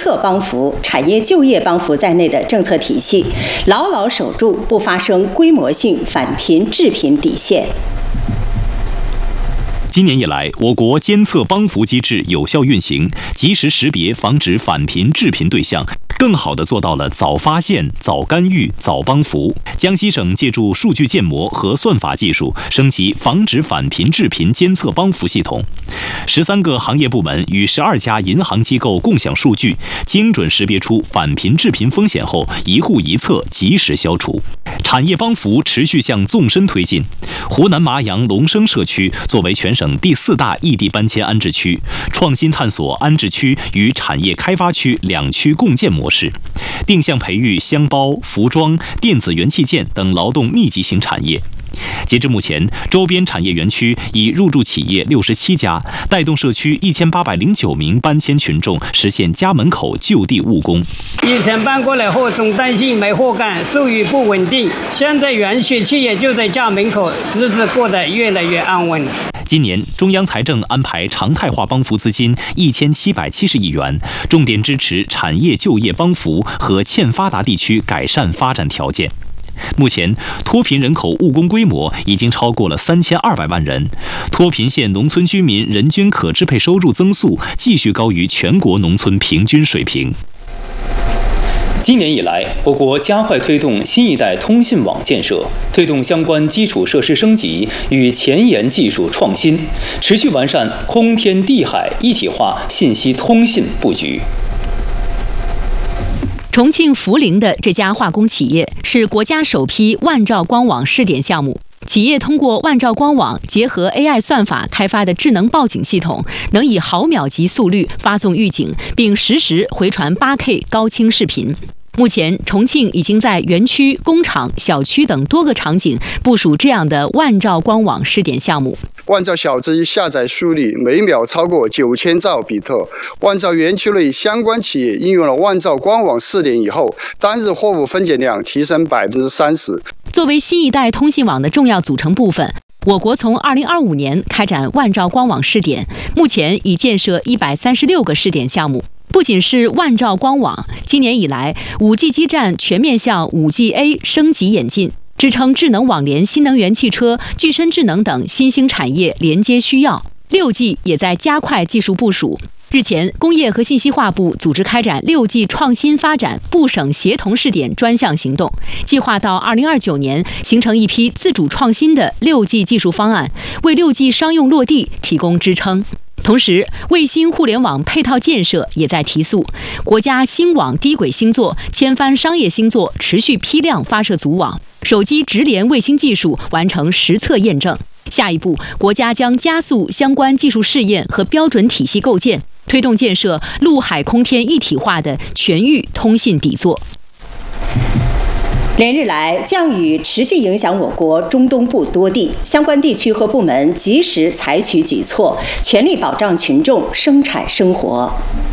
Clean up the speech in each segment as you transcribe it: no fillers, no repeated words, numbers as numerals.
测帮扶、产业就业帮扶在内的政策体系，牢牢守住不发生规模性返贫致贫底线。 今年以来，我国监测帮扶机制有效运行，及时识别防止返贫致贫对象，更好地做到了早发现、早干预、早帮扶。江西省借助数据建模和算法技术，升级防止返贫致贫监测帮扶系统。13个行业部门与12家银行机构共享数据，精准识别出返贫致贫风险后，一户一策及时消除。产业帮扶持续向纵深推进。湖南麻阳龙生社区作为全省第4大异地搬迁安置区，创新探索安置区与产业开发区两区共建模式，定向培育箱包、服装、电子元器件等劳动密集型产业。截至目前，周边产业园区已入驻企业67家，带动社区1809名搬迁群众实现家门口就地务工。 以前搬过来后总担心没活干，收入不稳定，现在园区企业就在家门口，日子过得越来越安稳。 今年，中央财政安排常态化帮扶资金1770亿元，重点支持产业就业帮扶和欠发达地区改善发展条件。目前，脱贫人口务工规模已经超过了3200万人，脱贫县农村居民人均可支配收入增速继续高于全国农村平均水平。 今年以来，我国加快推动新一代通信网建设，推动相关基础设施升级与前沿技术创新，持续完善空天地海一体化信息通信布局。 重庆涪陵的这家化工企业是国家首批万兆光网试点项目。企业通过万兆光网结合 AI 算法开发的智能报警系统，能以毫秒级速率发送预警，并实时回传 8K 高清视频。目前，重庆已经在园区、工厂、小区等多个场景部署这样的万兆光网试点项目。 万兆小机下载速率每秒超过9000兆比特。万兆园区内相关企业应用了万兆光网试点以后，单日货物分拣量提升30%。 作为新一代通信网的重要组成部分，我国从2025年开展万兆光网试点，目前已建设136个试点项目。不仅是万兆光网，今年以来，5G 基站全面向5G-A 升级演进，支撑智能网联、新能源汽车、具身智能等新兴产业连接需要。6G 也在加快技术部署。日前，工业和信息化部组织开展6G 创新发展部省协同试点专项行动，计划到2029年形成一批自主创新的6G 技术方案，为6G 商用落地提供支撑。同时，卫星互联网配套建设也在提速，国家星网低轨星座、千帆商业星座持续批量发射组网，手机直连卫星技术完成实测验证。下一步，国家将加速相关技术试验和标准体系构建，推动建设陆海空天一体化的全域通信底座。 连日来，降雨持续影响我国中东部多地，相关地区和部门及时采取举措，全力保障群众生产生活。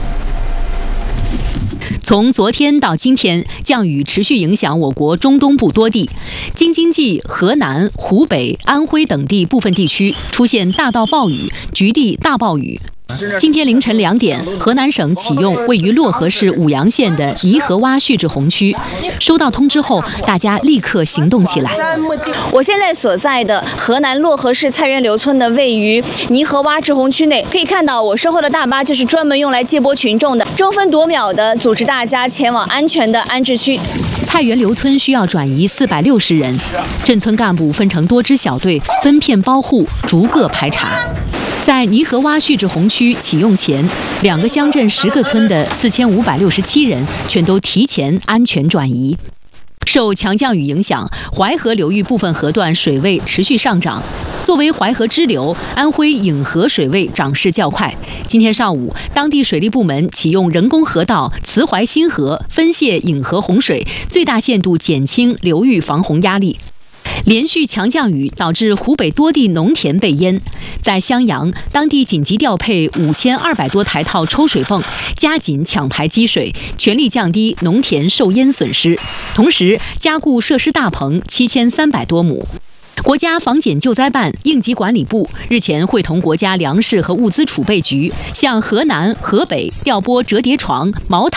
从昨天到今天，降雨持续影响我国中东部多地，京津冀、河南、湖北、安徽等地部分地区出现大到暴雨，局地大暴雨。今天凌晨2点，河南省启用位于漯河市舞阳县的泥河洼蓄滞洪区。收到通知后，大家立刻行动起来。 我现在所在的河南漯河市菜园刘村的位于泥河洼滞洪区内，可以看到我身后的大巴就是专门用来接驳群众的，争分夺秒的组织大家前往安全的安置区。 菜园刘村需要转移460人，镇村干部分成多支小队，分片包户，逐个排查。在泥河洼蓄滞洪区启用前，2个乡镇10个村的4567人全都提前安全转移。受强降雨影响，淮河流域部分河段水位持续上涨。作为淮河支流，安徽颍河水位涨势较快。今天上午，当地水利部门启用人工河道慈淮新河分泄颍河洪水，最大限度减轻流域防洪压力。连续强降雨导致湖北多地农田被淹，在襄阳，当地紧急调配5200多台套抽水泵，加紧抢排积水，全力降低农田受淹损失，同时加固设施大棚7300多亩。国家防检救灾办、应急管理部日前会同国家粮食和物资储备局，向河南、河北调拨折叠床、毛毯。